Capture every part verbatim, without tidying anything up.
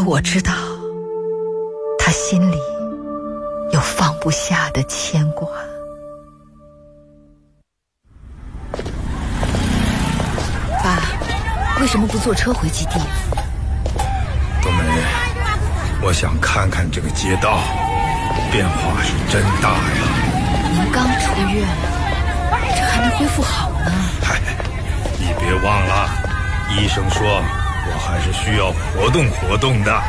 我知道，他心里有放不下的牵挂。爸，为什么不坐车回基地？ 冬梅，我想看看这个街道，变化是真大呀。 您刚出院，这还没恢复好呢。 嗨，你别忘了，医生说我还是需要活动活动的。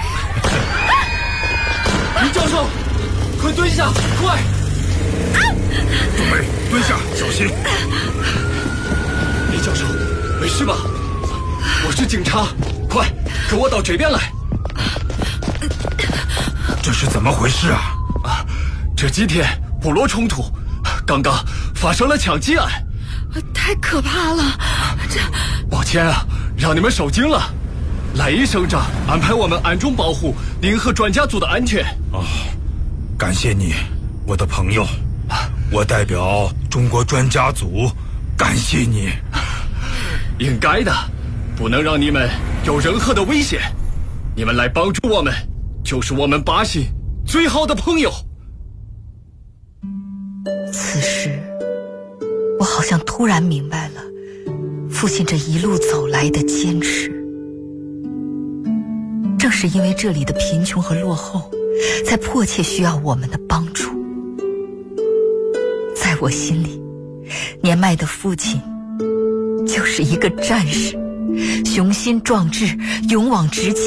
林教授，快蹲下，快！ 冬梅，蹲下，小心。 林教授，没事吧？我是警察，快跟我到这边来。 这是怎么回事啊？ 啊，这几天部落冲突，刚刚发生了枪击案， 太可怕了！这， 抱歉啊，让你们受惊了。赖医生长安排我们暗中保护您和专家组的安全。 哦，感谢你，我的朋友。我代表中国专家组，感谢你。 应该的，不能让你们有任何的危险。你们来帮助我们，就是我们巴西最好的朋友。 此时，我好像突然明白了父亲这一路走来的坚持。正是因为这里的贫穷和落后，才迫切需要我们的帮助。在我心里，年迈的父亲就是一个战士，雄心壮志，勇往直前。